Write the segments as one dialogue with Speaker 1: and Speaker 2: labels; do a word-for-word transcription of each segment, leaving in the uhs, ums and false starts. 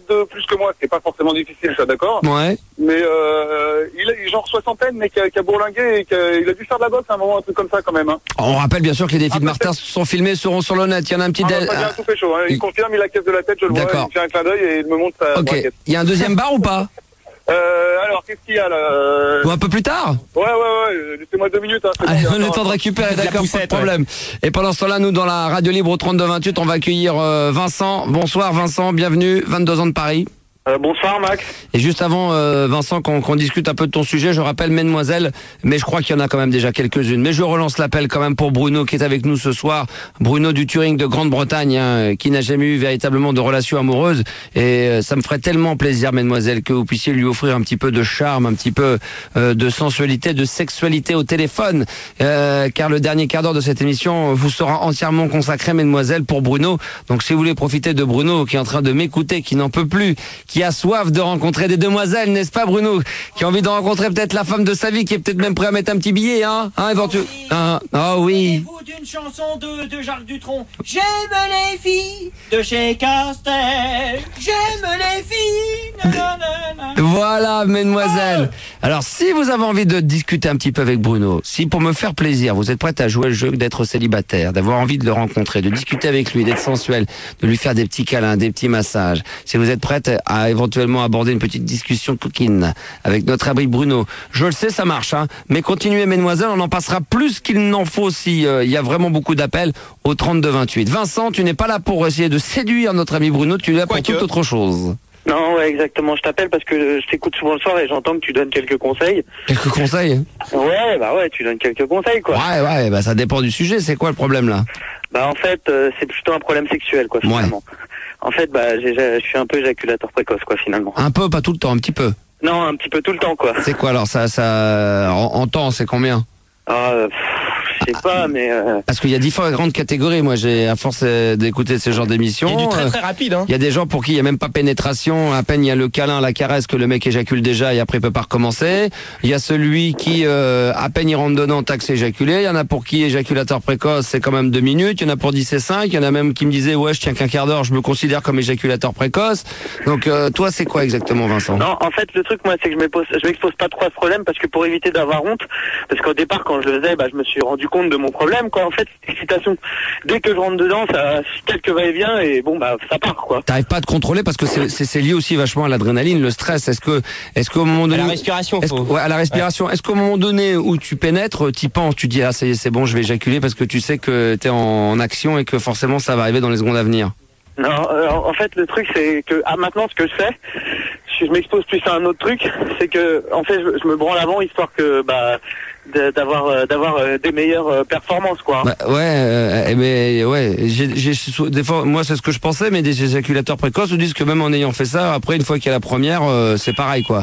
Speaker 1: peu plus que moi, c'est pas forcément difficile, ça, d'accord.
Speaker 2: Ouais.
Speaker 1: Mais euh, il est genre soixantaine, mais qui a, qui a bourlingué et qui a, il a dû faire de la boxe à un moment, un truc comme ça quand même. Hein.
Speaker 2: On rappelle bien sûr que les défis
Speaker 1: Ah,
Speaker 2: de Martin sont filmés, seront sur le net. Il y en a un petit...
Speaker 1: Ah,
Speaker 2: dé-
Speaker 1: bah, ça vient tout fait chaud, hein. Il confirme, il a la caisse de la tête, je le vois,
Speaker 2: D'accord.
Speaker 1: il fait un clin d'œil et il me montre sa
Speaker 2: Ok.
Speaker 1: braquette.
Speaker 2: Il y a un deuxième bar ou pas?
Speaker 1: Euh, alors, qu'est-ce qu'il y a là euh...
Speaker 2: Ou un peu plus tard?
Speaker 1: Ouais, ouais, ouais, laissez-moi deux minutes. Hein,
Speaker 2: Allez,
Speaker 1: bon,
Speaker 2: on a le
Speaker 1: attends,
Speaker 2: temps de
Speaker 1: attends.
Speaker 2: récupérer,
Speaker 3: La
Speaker 2: d'accord, pas de
Speaker 3: poussette,
Speaker 2: problème. Et pendant ce temps-là, nous, dans la radio libre au trente-deux vingt-huit, on va accueillir euh, Vincent. Bonsoir Vincent, bienvenue, vingt-deux ans de Paris.
Speaker 1: Euh, bonsoir Max.
Speaker 2: Et juste avant, euh, Vincent, qu'on qu'on discute un peu de ton sujet, je rappelle Mesdemoiselles, mais je crois qu'il y en a quand même déjà quelques-unes. Mais je relance l'appel quand même pour Bruno qui est avec nous ce soir. Bruno du Turing de Grande-Bretagne, hein, qui n'a jamais eu véritablement de relation amoureuse. Et euh, ça me ferait tellement plaisir, Mesdemoiselles, que vous puissiez lui offrir un petit peu de charme, un petit peu euh, de sensualité, de sexualité au téléphone. Euh, car le dernier quart d'heure de cette émission vous sera entièrement consacré, Mesdemoiselles, pour Bruno. Donc si vous voulez profiter de Bruno qui est en train de m'écouter, qui n'en peut plus, qui a soif de rencontrer des demoiselles, n'est-ce pas Bruno? Qui a envie de rencontrer peut-être la femme de sa vie, qui est peut-être même prêt à mettre un petit billet, hein, hein éventuellement. Ah ah, oui.
Speaker 4: Vous d'une chanson de, de Jacques Dutronc. J'aime les filles de chez Castel. J'aime les filles. Nanana.
Speaker 2: Voilà, mesdemoiselles. Alors, si vous avez envie de discuter un petit peu avec Bruno, si pour me faire plaisir, vous êtes prête à jouer le jeu d'être célibataire, d'avoir envie de le rencontrer, de discuter avec lui, d'être sensuel, de lui faire des petits câlins, des petits massages, si vous êtes prête à éventuellement aborder une petite discussion coquine avec notre abri Bruno, je le sais, ça marche, hein, mais continuez, mesdemoiselles, on en passera plus qu'il n'en faut si euh, il y a vraiment beaucoup d'appels au trente-deux vingt-huit. Vincent, tu n'es pas là pour essayer de séduire notre ami Bruno, tu es là pour
Speaker 3: Quoique.
Speaker 2: toute autre chose.
Speaker 5: Non, ouais, exactement. Je t'appelle parce que je t'écoute souvent le soir et j'entends que tu donnes quelques conseils.
Speaker 2: Quelques conseils?
Speaker 5: Ouais, bah ouais, tu donnes quelques conseils, quoi.
Speaker 2: Ouais, ouais, bah ça dépend du sujet. C'est quoi le problème là?
Speaker 5: Bah en fait, euh, c'est plutôt un problème sexuel, quoi, finalement. En fait, bah, j'ai- je suis un peu éjaculateur précoce, quoi, finalement.
Speaker 2: Un peu, pas tout le temps, un petit peu.
Speaker 5: Non, un petit peu tout le temps, quoi.
Speaker 2: C'est quoi alors ça, ça en, en temps, c'est combien?
Speaker 5: Ah, euh, pff, je sais pas, mais... Euh...
Speaker 2: Parce qu'il y a différentes catégories. Moi, j'ai à force euh, d'écouter ce genre d'émissions.
Speaker 3: Il y a du très
Speaker 2: euh,
Speaker 3: très rapide, hein.
Speaker 2: Il y a des gens pour qui il n'y a même pas pénétration, à peine il y a le câlin, la caresse que le mec éjacule déjà et après il peut pas recommencer. Il y a celui qui, euh, à peine il rentre dedans, tac, c'est éjaculé. Il y en a pour qui éjaculateur précoce, c'est quand même deux minutes. Il y en a pour dix c'est cinq. Il y en a même qui me disaient, ouais, je tiens qu'un quart d'heure, je me considère comme éjaculateur précoce. Donc, euh, toi, c'est quoi exactement, Vincent?
Speaker 5: Non, en fait, le truc, moi, c'est que je m'expose, je m'expose pas trop à ce problème parce que pour éviter d'avoir honte, parce qu'au départ, quand je le faisais, bah, je me suis rendu compte de mon problème, quoi. En fait, l'excitation, dès que je rentre dedans, ça, quelques va-et-vient et bon, bah, ça part, quoi.
Speaker 2: T'arrives pas à te contrôler parce que c'est- c'est c'est lié aussi vachement à l'adrénaline, le stress. Est-ce que, est-ce qu'au moment
Speaker 3: À
Speaker 2: donné,
Speaker 3: la respiration,
Speaker 2: est-ce
Speaker 3: faut.
Speaker 2: que- ouais, à la respiration, est-ce qu'au moment donné où tu pénètres, t'y penses, tu dis ah ça y est, c'est bon, je vais éjaculer parce que tu sais que t'es en, en action et que forcément ça va arriver dans les secondes à venir.
Speaker 5: Non, euh, en fait, le truc, c'est que, ah, maintenant, ce que je fais, je, je m'expose plus à un autre truc, c'est que, en fait, je, je me branle avant, histoire que, bah, de- d'avoir, euh, d'avoir euh, des meilleures euh, performances, quoi.
Speaker 2: Bah, ouais, euh, mais ouais, j'ai, j'ai, des fois, moi c'est ce que je pensais, mais des éjaculateurs précoces nous disent que même en ayant fait ça, après une fois qu'il y a la première, euh, c'est pareil quoi.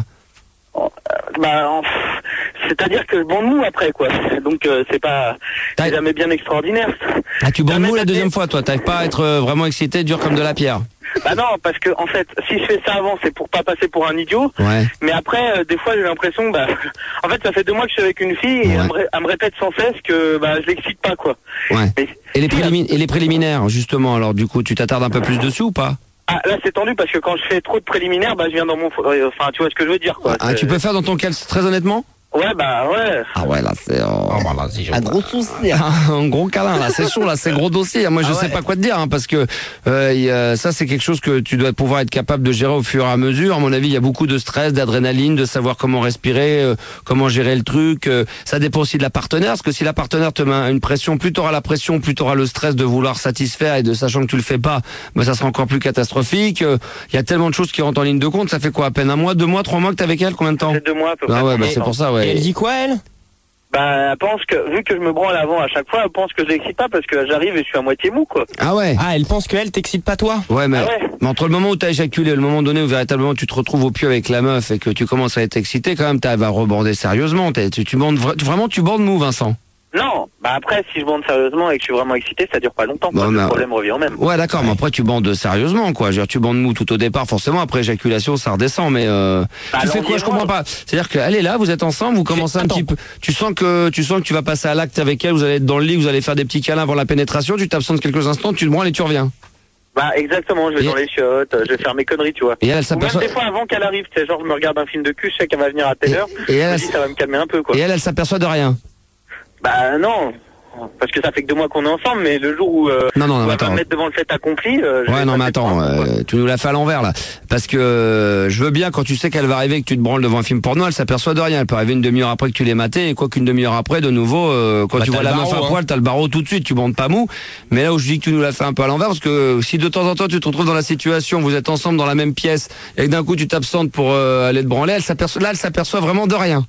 Speaker 5: Bah, en- c'est-à-dire que je bande mou après, quoi. Donc, euh, c'est pas,
Speaker 2: T'as-
Speaker 5: c'est jamais bien extraordinaire.
Speaker 2: Ah tu bandes
Speaker 5: Jamais
Speaker 2: mou la
Speaker 5: tapé.
Speaker 2: deuxième fois, toi, t'arrives pas à être euh, vraiment excité, dur comme de la pierre.
Speaker 5: Bah non, parce que, en fait, si je fais ça avant, c'est pour pas passer pour un idiot.
Speaker 2: Ouais.
Speaker 5: Mais après, euh, des fois, j'ai l'impression, bah, en fait, ça fait deux mois que je suis avec une fille et
Speaker 2: Ouais.
Speaker 5: elle, me ré- elle me répète sans cesse que, bah, je l'excite pas, quoi.
Speaker 2: Ouais.
Speaker 5: Mais,
Speaker 2: Et les,
Speaker 5: si,
Speaker 2: prélimin- et les préliminaires, justement, alors du coup, tu t'attardes un peu plus dessus ou pas?
Speaker 5: ah, là, c'est tendu parce que quand je fais trop de préliminaires, bah, je viens dans mon, euh, enfin, tu vois ce que je veux dire, quoi.
Speaker 2: Ah,
Speaker 5: C'est-
Speaker 2: tu peux faire dans ton cas, très honnêtement?
Speaker 5: Ouais, bah, ouais.
Speaker 2: Ah ouais, là c'est euh,
Speaker 3: Un gros souci.
Speaker 2: un gros câlin là, c'est chaud là, c'est gros dossier. Moi je
Speaker 3: Ah
Speaker 2: sais
Speaker 3: ouais.
Speaker 2: pas quoi te dire hein, parce que euh, y a- ça c'est quelque chose que tu dois pouvoir être capable de gérer au fur et à mesure. À mon avis, il y a beaucoup de stress, d'adrénaline, de savoir comment respirer, euh, comment gérer le truc. euh, ça dépend aussi de la partenaire, parce que si la partenaire te met une pression, plus t'auras la pression, plus t'auras le stress de vouloir satisfaire et de sachant que tu le fais pas, bah ça sera encore plus catastrophique. Euh, Il y a tellement de choses qui rentrent en ligne de compte. Ça fait quoi, à peine un mois, deux mois, trois mois que t'es avec elle, combien de temps?
Speaker 5: C'est deux mois, à peu
Speaker 2: Ah
Speaker 5: près.
Speaker 2: ouais, bah
Speaker 5: Et-
Speaker 2: c'est pour ça,
Speaker 3: Et
Speaker 2: ouais.
Speaker 3: elle dit quoi, elle?
Speaker 5: Bah, elle pense que, vu que je me branle avant à chaque fois, elle pense que je l'excite pas parce que j'arrive et je suis à moitié mou, quoi.
Speaker 2: Ah ouais.
Speaker 3: Ah, elle pense qu'elle t'excite pas, toi?
Speaker 2: Ouais, mais,
Speaker 5: Ah ouais.
Speaker 2: mais entre le moment où t'as éjaculé et le moment donné où véritablement tu te retrouves au pieu avec la meuf et que tu commences à être excité, quand même, t'arrives à reborder sérieusement. T'es- Tu, tu bandes, vra- vraiment, tu bandes mou, Vincent.
Speaker 5: Non, bah après, si je bande sérieusement et que je suis vraiment excité, ça dure pas longtemps, quoi.
Speaker 2: Bon,
Speaker 5: Le
Speaker 2: bah,
Speaker 5: problème revient au même.
Speaker 2: Ouais, d'accord, mais après tu bandes sérieusement, quoi. Je veux dire, tu bandes mou tout au départ, forcément. Après éjaculation, ça redescend, mais euh,
Speaker 5: Bah,
Speaker 2: tu fais
Speaker 5: alors,
Speaker 2: quoi? Je comprends pas. C'est-à-dire qu'elle est là, vous êtes ensemble, vous commencez un
Speaker 3: Attends.
Speaker 2: petit peu. Tu sens que tu sens que tu vas passer à l'acte avec elle, vous allez être dans le lit, vous allez faire des petits câlins avant la pénétration. Tu t'absentes quelques instants, tu te branles et tu reviens.
Speaker 5: Bah exactement, je vais
Speaker 2: Et-
Speaker 5: dans les chiottes, je vais faire mes conneries, tu vois.
Speaker 2: Et elle, elle
Speaker 5: Ou même
Speaker 2: s'aperçoit.
Speaker 5: des fois avant qu'elle arrive, tu sais, genre je me regarde un film de cul, je sais qu'elle va venir à telle
Speaker 2: Et,
Speaker 5: heure,
Speaker 2: et
Speaker 5: je
Speaker 2: elle,
Speaker 5: me
Speaker 2: elle,
Speaker 5: dis ça va me calmer un peu, quoi.
Speaker 2: et elle, elle s'aperçoit de rien.
Speaker 5: Bah non, parce que ça fait que deux mois qu'on est ensemble, mais le jour où, euh,
Speaker 2: Non, non,
Speaker 5: où
Speaker 2: non,
Speaker 5: elle va
Speaker 2: attends.
Speaker 5: me mettre devant le fait accompli, euh, je
Speaker 2: Ouais,
Speaker 5: vais
Speaker 2: non, mais
Speaker 5: passer pour
Speaker 2: attends,
Speaker 5: un con, quoi.
Speaker 2: euh, tu nous l'as fait à l'envers là. Parce que euh, je veux bien quand tu sais qu'elle va arriver et que tu te branles devant un film porno, elle s'aperçoit de rien. Elle peut arriver une demi-heure après que tu l'aies maté et quoi qu'une demi-heure après, de nouveau, euh, quand
Speaker 3: Bah,
Speaker 2: tu
Speaker 3: t'as
Speaker 2: vois
Speaker 3: le
Speaker 2: la meuf
Speaker 3: barreau,
Speaker 2: à
Speaker 3: hein.
Speaker 2: poil, t'as le barreau tout de suite, tu bandes pas mou. Mais là où je dis que tu nous l'as fait un peu à l'envers, parce que si de temps en temps tu te retrouves dans la situation, vous êtes ensemble dans la même pièce et que d'un coup tu t'absentes pour euh, aller te branler, elle s'aperçoit, là elle s'aperçoit vraiment de rien.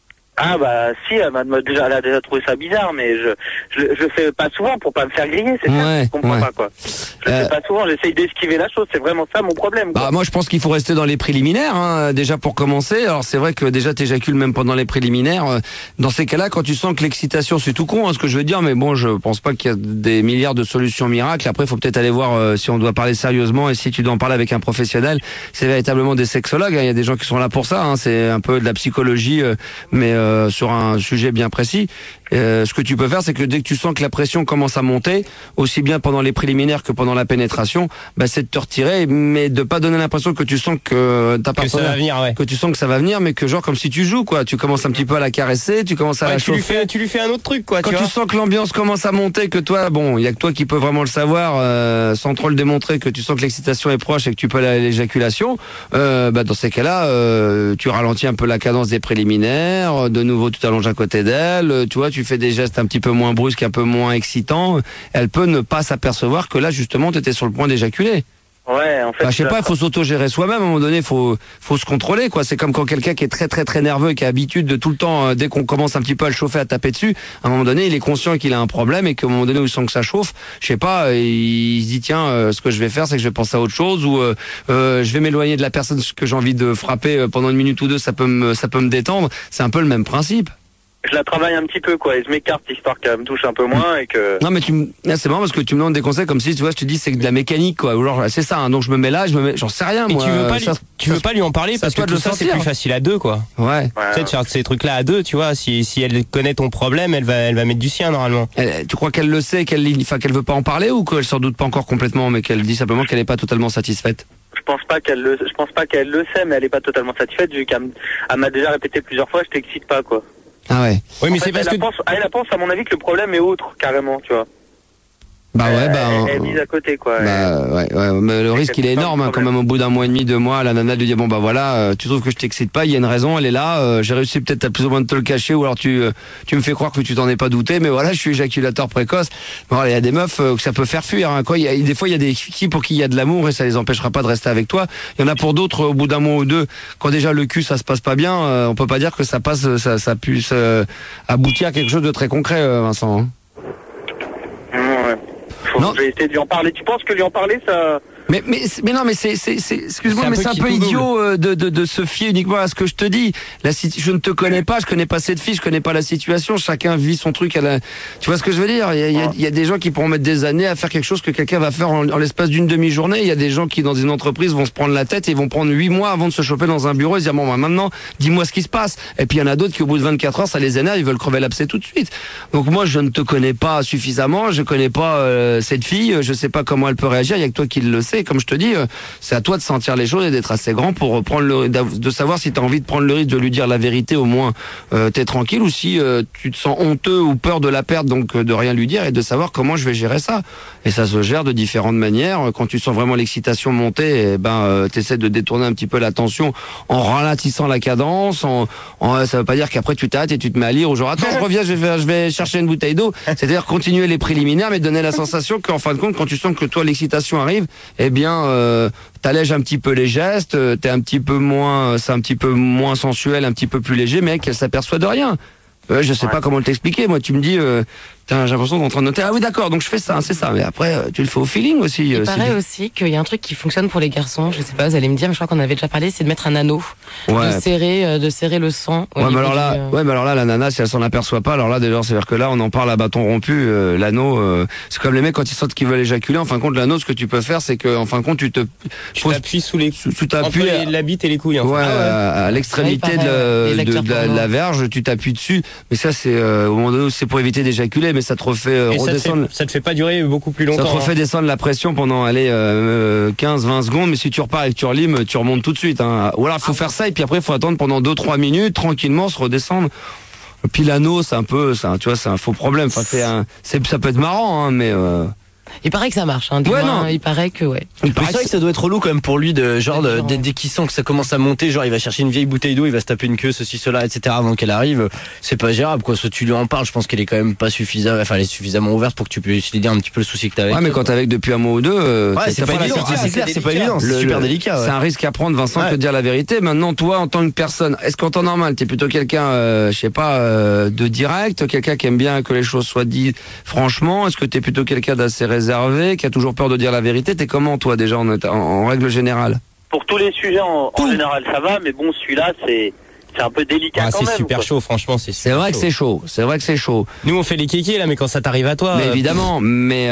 Speaker 5: Ah bah si, elle m'a déjà, elle a déjà trouvé ça bizarre, mais je, je, je le fais pas souvent pour pas me faire griller, c'est ça,
Speaker 2: Ouais,
Speaker 5: je comprends
Speaker 2: ouais.
Speaker 5: pas quoi. Je le
Speaker 2: Euh,
Speaker 5: fais pas souvent, j'essaye d'esquiver la chose, c'est vraiment ça mon problème, quoi.
Speaker 2: Bah moi je pense qu'il faut rester dans les préliminaires hein, déjà pour commencer. Alors c'est vrai que déjà t'éjacules même pendant les préliminaires. Euh, Dans ces cas-là, quand tu sens que l'excitation, c'est tout con hein, ce que je veux dire, mais bon je pense pas qu'il y a des milliards de solutions miracles. Après il faut peut-être aller voir euh, si on doit parler sérieusement et si tu dois en parler avec un professionnel. C'est véritablement des sexologues. hein. Il y a des gens qui sont là pour ça. hein. C'est un peu de la psychologie, euh, mais euh, sur un sujet bien précis. Euh, ce que tu peux faire, c'est que dès que tu sens que la pression commence à monter, aussi bien pendant les préliminaires que pendant la pénétration, bah, c'est de te retirer, mais de pas donner l'impression que tu sens que ta
Speaker 3: Que ça
Speaker 2: partenaire,
Speaker 3: va venir, ouais.
Speaker 2: que tu sens que ça va venir, mais que genre comme si tu joues, quoi. Tu commences un petit peu à la caresser, tu commences à
Speaker 3: Ouais,
Speaker 2: la
Speaker 3: tu, lui
Speaker 2: chauffer.
Speaker 3: fais, tu lui fais un autre truc, quoi,
Speaker 2: Quand
Speaker 3: tu
Speaker 2: tu
Speaker 3: vois.
Speaker 2: sens que l'ambiance commence à monter, que toi, bon, il y a que toi qui peux vraiment le savoir, euh, sans trop le démontrer, que tu sens que l'excitation est proche et que tu peux aller à l'éjaculation, euh, bah, dans ces cas-là, euh, tu ralentis un peu la cadence des préliminaires, de nouveau tu t'allonges à côté d'elle, euh, tu vois, tu fais des gestes un petit peu moins brusques, un peu moins excitants. Elle peut ne pas s'apercevoir que là, justement, tu étais sur le point d'éjaculer.
Speaker 5: Ouais, en fait.
Speaker 2: Bah, je sais
Speaker 5: ça-
Speaker 2: pas, il faut s'auto-gérer soi-même, à un moment donné, faut, faut se contrôler, quoi. C'est comme quand quelqu'un qui est très, très, très nerveux et qui a l'habitude de tout le temps, euh, dès qu'on commence un petit peu à le chauffer, à taper dessus, à un moment donné, il est conscient qu'il a un problème et qu'à un moment donné où il sent que ça chauffe, je sais pas, euh, il se dit, tiens, euh, ce que je vais faire, c'est que je vais penser à autre chose ou, euh, euh, je vais m'éloigner de la personne que j'ai envie de frapper euh, pendant une minute ou deux, ça peut me, ça peut me détendre. C'est un peu le même principe.
Speaker 5: Je la travaille un petit peu, quoi, et je m'écarte histoire qu'elle me touche un peu moins et que.
Speaker 2: Non mais tu me... là, c'est marrant parce que tu me demandes des conseils comme si tu vois je te dis c'est de la mécanique quoi ou genre c'est ça hein, donc je me mets là je me mets j'en sais rien
Speaker 3: Et
Speaker 2: moi
Speaker 3: tu veux pas, lui,
Speaker 2: ça-
Speaker 3: tu veux pas lui en parler
Speaker 2: ça
Speaker 3: parce
Speaker 2: se doit
Speaker 3: que
Speaker 2: de
Speaker 3: tout
Speaker 2: le
Speaker 3: ça c'est
Speaker 2: sentir.
Speaker 3: plus facile à deux, quoi.
Speaker 2: ouais
Speaker 5: Ouais,
Speaker 3: Tu sais, de faire ces trucs-là à deux, tu vois. Si, si elle connaît ton problème, elle va, elle va mettre du sien normalement.
Speaker 2: Elle- tu crois qu'elle le sait qu'elle enfin qu'elle veut pas en parler ou qu'elle s'en doute pas encore complètement mais qu'elle dit simplement qu'elle est pas totalement satisfaite.
Speaker 5: je pense pas qu'elle le, je pense pas qu'elle le sait, mais elle est pas totalement satisfaite vu qu'elle m- elle m'a déjà répété plusieurs fois, je t'excite pas, quoi.
Speaker 2: Ah ouais.
Speaker 3: Oui, mais
Speaker 5: En
Speaker 3: c'est
Speaker 5: fait,
Speaker 3: parce
Speaker 5: elle,
Speaker 3: que.
Speaker 5: pense, elle pense, à mon avis, que le problème est autre, carrément, tu vois.
Speaker 2: Bah ouais bah
Speaker 5: Elle,
Speaker 2: euh,
Speaker 5: elle est mise à côté, quoi.
Speaker 2: bah ouais, ouais mais le risque il est énorme hein, quand même au bout d'un mois et demi deux mois la nana lui dit bon bah voilà euh, tu trouves que je t'excite pas il y a une raison elle est là euh, j'ai réussi peut-être à plus ou moins de te le cacher ou alors tu euh, tu me fais croire que tu t'en es pas douté mais voilà je suis éjaculateur précoce bon voilà, il y a des meufs euh, que ça peut faire fuir hein, quoi il y a, des fois il y a des filles pour qui il y a de l'amour et ça les empêchera pas de rester avec toi il y en a pour d'autres au bout d'un mois ou deux quand déjà le cul ça se passe pas bien euh, on peut pas dire que ça passe ça, ça puisse euh, aboutir à quelque chose de très concret euh, Vincent hein.
Speaker 5: Ouais. Faut
Speaker 2: Non.
Speaker 5: que je vais essayer de lui en parler. Tu penses que lui en parler, ça...
Speaker 2: Mais, mais, mais non, mais c'est, c'est, c'est excuse-moi,
Speaker 3: C'est un
Speaker 2: mais
Speaker 3: peu
Speaker 2: c'est un
Speaker 3: qui
Speaker 2: peu
Speaker 3: tout
Speaker 2: idiot euh, de, de, de se fier uniquement à ce que je te dis. La, situ- je ne te connais pas, je connais pas cette fille, je connais pas la situation. Chacun vit son truc à la. Tu vois ce que je veux dire? Il y a, il y a, il y a des gens qui pourront mettre des années à faire quelque chose que quelqu'un va faire en, en l'espace d'une demi-journée. Il y a des gens qui, dans une entreprise, vont se prendre la tête et vont prendre huit mois avant de se choper dans un bureau et se dire bon, bah, maintenant, dis-moi ce qui se passe. Et puis il y en a d'autres qui, au bout de vingt-quatre heures, ça les énerve, ils veulent crever l'abcès tout de suite. Donc moi, je ne te connais pas suffisamment, je connais pas euh, cette fille, je sais pas comment elle peut réagir. Il y a que toi qui le sais. Comme je te dis. Euh, c'est à toi de sentir les choses et d'être assez grand pour prendre le, de savoir si tu as envie de prendre le risque de lui dire la vérité, au moins euh, t'es tranquille, ou si euh, tu te sens honteux ou peur de la perdre, donc euh, de rien lui dire et de savoir comment je vais gérer ça. Et ça se gère de différentes manières. Quand tu sens vraiment l'excitation monter, eh ben euh, t'essaies de détourner un petit peu l'attention en ralentissant la cadence. En, en, ça veut pas dire qu'après tu t'arrêtes et tu te mets à lire ou genre attends je reviens, je vais, faire, je vais chercher une bouteille d'eau. C'est-à-dire continuer les préliminaires, mais donner la sensation qu'en fin de compte, quand tu sens que toi l'excitation arrive, eh bien euh, t'allèges un petit peu les gestes, euh, t'es un petit peu moins, c'est un petit peu moins sensuel, un petit peu plus léger, mais qu'elle s'aperçoit de rien. Euh, je sais
Speaker 5: Ouais.
Speaker 2: pas comment t'expliquer. Moi, tu me dis, euh, t'as- j'ai l'impression d'être en train de noter. Ah oui, d'accord. Donc je fais ça, hein, c'est ça. Mais après, euh, tu le fais au feeling aussi.
Speaker 6: Il
Speaker 2: euh,
Speaker 6: paraît
Speaker 2: Sylvie.
Speaker 6: aussi qu'il y a un truc qui fonctionne pour les garçons. Je sais pas, vous allez me dire, mais je crois qu'on avait déjà parlé, c'est de mettre un anneau,
Speaker 2: Ouais.
Speaker 6: de serrer, euh, de serrer le sang. au
Speaker 2: Ouais, mais
Speaker 6: niveau
Speaker 2: alors là,
Speaker 6: du, euh,
Speaker 2: ouais, mais alors là, la nana, si elle s'en aperçoit pas, alors là, déjà, c'est-à-dire que là, on en parle à bâton rompu. euh, l'anneau, euh, c'est comme les mecs quand ils sentent qu'ils veulent éjaculer. En fin de compte, l'anneau, ce que tu peux faire, c'est que, en fin de compte, tu te,
Speaker 3: Tu
Speaker 2: poses-
Speaker 3: t'appuies sous les.
Speaker 2: tu tu
Speaker 3: Entre
Speaker 2: t'appuies.
Speaker 3: les- la bite et les couilles, en fait.
Speaker 2: Ouais,
Speaker 3: Ah ouais.
Speaker 2: à, à l'extrémité
Speaker 6: Ouais,
Speaker 2: de,
Speaker 6: pareil,
Speaker 2: la-
Speaker 6: les
Speaker 2: de,
Speaker 6: acteurs
Speaker 2: de la,
Speaker 6: porno.
Speaker 2: de la verge, tu t'appuies dessus. Mais ça, c'est euh, au moment donné, c'est pour éviter d'éjaculer. Mais mais ça te refait euh,
Speaker 3: Et ça te,
Speaker 2: redescendre.
Speaker 3: fait, ça te fait pas durer beaucoup plus
Speaker 2: Ça
Speaker 3: longtemps.
Speaker 2: te refait
Speaker 3: hein.
Speaker 2: descendre la pression pendant allez, euh, quinze vingt secondes, mais si tu repars et que tu relimes, tu remontes tout de suite. Hein. Ou alors il faut faire ça et puis après il faut attendre pendant deux trois minutes, tranquillement, se redescendre. Puis l'anneau, c'est un peu, c'est un, tu vois, c'est un faux problème. Enfin, c'est un, c'est, ça peut être marrant, hein, mais. Euh...
Speaker 6: Il paraît que ça marche, hein. Du
Speaker 2: Ouais,
Speaker 6: moins,
Speaker 2: non.
Speaker 6: il paraît que ouais.
Speaker 2: Il
Speaker 7: Mais
Speaker 2: paraît
Speaker 7: c'est vrai
Speaker 2: que
Speaker 7: que ça doit être relou quand même pour lui de genre de-
Speaker 6: Genre,
Speaker 7: dès, dès qu'il sent que ça commence à monter, genre il va chercher une vieille bouteille d'eau, il va se taper une queue, ceci, cela, et cetera avant qu'elle arrive. C'est pas gérable quoi. Soit tu lui en parles, je pense qu'elle est quand même pas suffisamment, enfin elle est suffisamment ouverte pour que tu puisses lui dire un petit peu le souci que t'as avec.
Speaker 2: Ouais, mais
Speaker 7: elle,
Speaker 2: quand
Speaker 7: quoi.
Speaker 2: t'es avec depuis un mois ou deux, euh,
Speaker 7: Ouais,
Speaker 2: t'as-
Speaker 7: c'est
Speaker 2: t'as
Speaker 7: pas
Speaker 2: la
Speaker 7: évident,
Speaker 2: certitude.
Speaker 7: c'est clair, c'est pas
Speaker 3: délicat.
Speaker 7: évident, c'est
Speaker 2: Le-
Speaker 7: super
Speaker 2: le-
Speaker 7: délicat.
Speaker 2: C'est
Speaker 7: ouais.
Speaker 2: un risque à prendre, Vincent,
Speaker 7: Ouais.
Speaker 2: de dire la vérité. Maintenant, toi, en tant que personne, est-ce qu'en temps normal, t'es plutôt quelqu'un, euh, je sais pas, euh, de direct, quelqu'un qui aime bien que les choses soient dites franchement? Est-ce que t'es plutôt quelqu'un d'assez réservé, qui a toujours peur de dire la vérité? T'es comment, toi, déjà, en, en, en règle générale?
Speaker 5: Pour tous les sujets, en, en général, ça va, mais bon, celui-là, c'est c'est un peu délicat
Speaker 3: Ah,
Speaker 5: quand
Speaker 3: c'est
Speaker 5: même.
Speaker 3: super
Speaker 5: quoi.
Speaker 3: chaud, franchement, c'est
Speaker 2: C'est
Speaker 3: super
Speaker 2: vrai que
Speaker 3: chaud.
Speaker 2: c'est chaud. C'est vrai que c'est chaud.
Speaker 3: Nous, on fait les kékés là, mais quand ça t'arrive à toi.
Speaker 2: Mais
Speaker 3: euh,
Speaker 2: évidemment, mais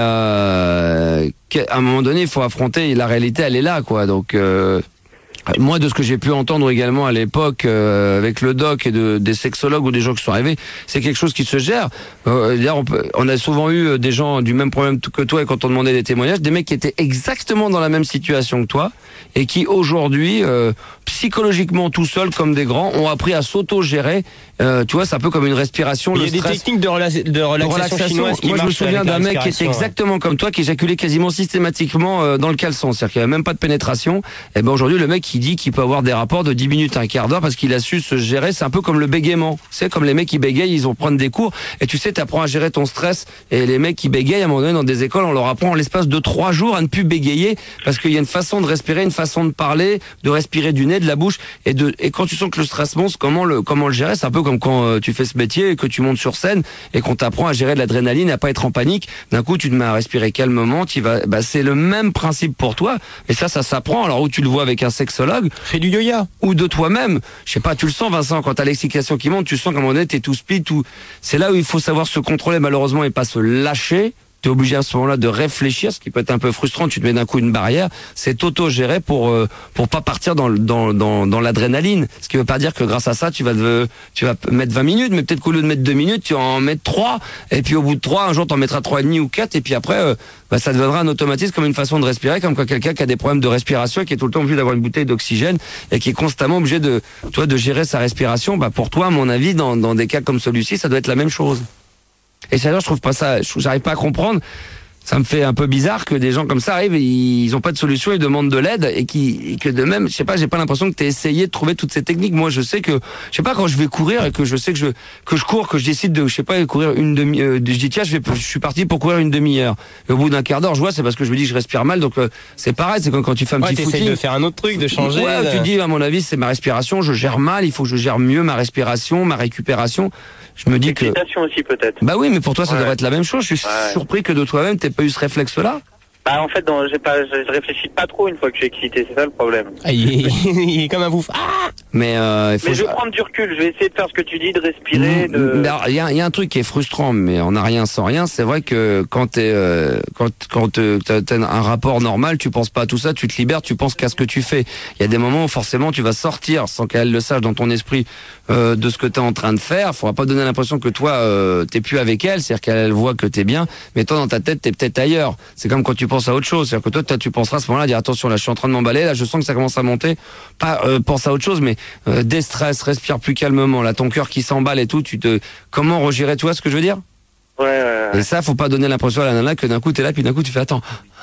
Speaker 2: euh, qu'à un moment donné, il faut affronter la réalité. Elle est là, quoi. Donc. Euh, Moi, de ce que j'ai pu entendre également à l'époque euh, avec le doc et de, des sexologues ou des gens qui sont arrivés, c'est quelque chose qui se gère. Euh, d'ailleurs, on, peut- on a souvent eu des gens du même problème que toi et quand on demandait des témoignages, des mecs qui étaient exactement dans la même situation que toi et qui aujourd'hui, euh, psychologiquement tout seuls comme des grands, ont appris à s'auto-gérer. Euh, tu vois, c'est un peu comme une respiration.
Speaker 3: Il y
Speaker 2: le
Speaker 3: a des
Speaker 2: stress.
Speaker 3: techniques de, rela- de
Speaker 2: De
Speaker 3: relaxation,
Speaker 2: relaxation.
Speaker 3: chinoise qui
Speaker 2: Moi, je me
Speaker 3: marchent
Speaker 2: souviens
Speaker 3: avec la
Speaker 2: d'un mec qui était
Speaker 3: respiration, ouais.
Speaker 2: exactement comme toi, qui éjaculait quasiment systématiquement euh, dans le caleçon. C'est-à-dire qu'il n'y avait même pas de pénétration. Et ben aujourd'hui, le mec qui dit qu'il peut avoir des rapports de dix minutes à un quart d'heure parce qu'il a su se gérer, c'est un peu comme le bégaiement. C'est comme les mecs qui bégayent, ils ont prendre des cours. Et tu sais, tu apprends à gérer ton stress. Et les mecs qui bégayent, à un moment donné, dans des écoles, on leur apprend en l'espace de trois jours à ne plus bégayer parce qu'il y a une façon de respirer, une façon de parler, de respirer du nez, de la bouche. Et de et quand tu sens que le stress monte, comment le comment le gérer? C'est un peu comme quand euh, tu fais ce métier et que tu montes sur scène et qu'on t'apprend à gérer de l'adrénaline, à pas être en panique. D'un coup, tu te mets à respirer calmement. Tu vas, bah, c'est le même principe pour toi. Et ça, ça s'apprend. Alors où tu le vois avec un sexologue
Speaker 3: Fais du yoga.
Speaker 2: ou de toi-même. Je sais pas, tu le sens, Vincent, quand t'as l'excitation qui monte, tu sens qu'à un moment donné, t'es tout speed, tout. C'est là où il faut savoir se contrôler, malheureusement, et pas se lâcher. T'es obligé à ce moment-là de réfléchir, ce qui peut être un peu frustrant. Tu te mets d'un coup une barrière. C'est auto-géré pour euh, pour pas partir dans le- dans dans dans l'adrénaline. Ce qui veut pas dire que grâce à ça, tu vas te, tu vas mettre vingt minutes, mais peut-être qu'au lieu de mettre deux minutes, tu vas en mettre trois. Et puis au bout de trois, un jour, t'en mettras trois et demi ou quatre. Et puis après, euh, bah, ça deviendra un automatisme, comme une façon de respirer, comme quand quelqu'un qui a des problèmes de respiration et qui est tout le temps obligé d'avoir une bouteille d'oxygène et qui est constamment obligé de, toi, de gérer sa respiration. Bah pour toi, à mon avis, dans dans des cas comme celui-ci, ça doit être la même chose. Et ça, je trouve pas ça, je- j'arrive pas à comprendre. Ça me fait un peu bizarre que des gens comme ça arrivent, et ils ont pas de solution, ils demandent de l'aide et qui et que de même, je sais pas, j'ai pas l'impression que tu essayé de trouver toutes ces techniques. Moi, je sais que, je sais pas, quand je vais courir et que je sais que je que je cours, que je décide de, je sais pas, courir une demi, euh, je dis tiens, je vais, je suis parti pour courir une demi-heure. Et au bout d'un quart d'heure, je vois, c'est parce que je me dis que je respire mal, donc euh, c'est pareil, c'est quand quand tu fais un
Speaker 3: Ouais,
Speaker 2: petit
Speaker 3: t'essayes
Speaker 2: footing.
Speaker 3: de faire un autre truc, de changer.
Speaker 2: Ouais,
Speaker 3: de-
Speaker 2: tu dis, à mon avis, c'est ma respiration, je gère mal, il faut que je gère mieux ma respiration, ma récupération. Je me dis que.
Speaker 5: L'excitation aussi, peut-être.
Speaker 2: Bah oui, mais pour toi, ça
Speaker 5: Ouais.
Speaker 2: devrait être la même chose. Je suis
Speaker 5: Ouais.
Speaker 2: surpris que de toi-même, t'aies pas eu ce réflexe-là.
Speaker 5: Bah, en fait, dans, j'ai pas, je, je réfléchis pas trop une fois que je suis excité, c'est ça le problème.
Speaker 3: Ah, il, est, il est comme un bouffe. Ah
Speaker 2: Mais euh, il faut.
Speaker 5: Mais je vais prendre du recul, je vais essayer de faire ce que tu dis, de respirer, de...
Speaker 2: Mais alors, Il y, a, il y a un truc qui est frustrant, mais on n'a rien sans rien. C'est vrai que quand t'es, euh, quand quand te- t'as t'as un rapport normal, tu penses pas à tout ça, tu te libères, tu penses qu'à ce que tu fais. Il y a des moments où forcément tu vas sortir sans qu'elle le sache dans ton esprit euh, de ce que t'es en train de faire. Faudra pas donner l'impression que toi euh, t'es plus avec elle, c'est-à-dire qu'elle voit que t'es bien, mais toi dans ta tête t'es peut-être ailleurs. C'est comme quand tu penses à autre chose, c'est-à-dire que toi, toi tu penseras à ce moment-là, dire attention là je suis en train de m'emballer, là je sens que ça commence à monter. Pas euh, pense à autre chose, mais euh, déstresse, respire plus calmement. Là ton cœur qui s'emballe et tout, tu te comment regérer, tu vois ce que je veux dire?
Speaker 5: Ouais, ouais, ouais.
Speaker 2: Et ça, faut pas donner l'impression à la nana que d'un coup t'es là, puis d'un coup tu fais attends.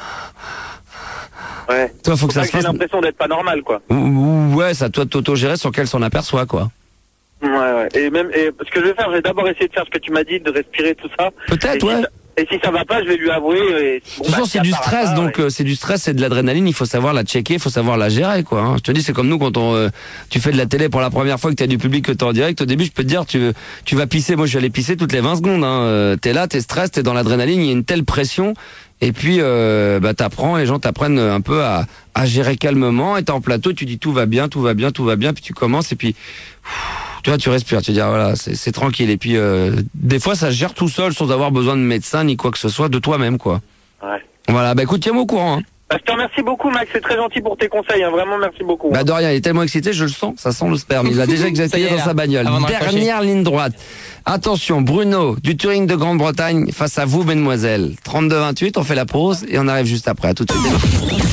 Speaker 5: ouais.
Speaker 2: Toi, faut que
Speaker 5: Faut
Speaker 2: ça
Speaker 5: pas
Speaker 2: se
Speaker 5: que j'ai
Speaker 2: fasse.
Speaker 5: l'impression d'être pas normal, quoi.
Speaker 2: Ou- ou- Ouais, ça, toi, de t'auto-gérer sans qu'elle s'en aperçoit, quoi.
Speaker 5: Ouais, ouais. Et même, et ce que je vais faire, je vais d'abord essayer de faire ce que tu m'as dit, de respirer, tout ça.
Speaker 2: Peut-être,
Speaker 5: Et si
Speaker 2: ouais.
Speaker 5: ça- Et si ça va pas, je vais lui avouer. Et... Bon,
Speaker 2: De toute façon,
Speaker 5: bah,
Speaker 2: c'est
Speaker 5: si
Speaker 2: du
Speaker 5: ça part
Speaker 2: stress,
Speaker 5: pas,
Speaker 2: donc
Speaker 5: ouais.
Speaker 2: euh, c'est du stress, c'est de l'adrénaline. Il faut savoir la checker, il faut savoir la gérer, quoi. Hein. Je te dis, c'est comme nous quand on, euh, tu fais de la télé pour la première fois que t'as du public que t'es en direct. Au début, je peux te dire, tu, veux- tu vas pisser. Moi, je vais aller pisser toutes les vingt secondes. Hein. Euh, T'es là, t'es stress, t'es dans l'adrénaline. Il y a une telle pression. Et puis, euh, bah, t'apprends, les gens t'apprennent un peu à, à gérer calmement. Et t'es en plateau, tu dis tout va bien, tout va bien, tout va bien. Puis tu commences et puis. Pff, tu vois, tu respires, tu dis ah, voilà, c'est c'est tranquille. Et puis euh, des fois, ça se gère tout seul, sans avoir besoin de médecin ni quoi que ce soit, de toi-même, quoi.
Speaker 5: Ouais.
Speaker 2: Voilà, bah écoute, tiens-moi au courant. Hein.
Speaker 5: Bah, je te remercie beaucoup, Max. C'est très gentil pour tes conseils. Hein. Vraiment, merci beaucoup.
Speaker 2: Bah de rien, il est tellement excité, je le sens, ça sent le sperme. Il a déjà
Speaker 3: Ça y
Speaker 2: exaspéré
Speaker 3: est,
Speaker 2: dans
Speaker 3: là,
Speaker 2: sa bagnole.
Speaker 3: avant de raccrocher.
Speaker 2: Dernière ligne droite. Attention, Bruno, du Touring de Grande-Bretagne, face à vous, mesdemoiselles. trente-deux vingt-huit, on fait la pause et on arrive juste après. À tout de suite.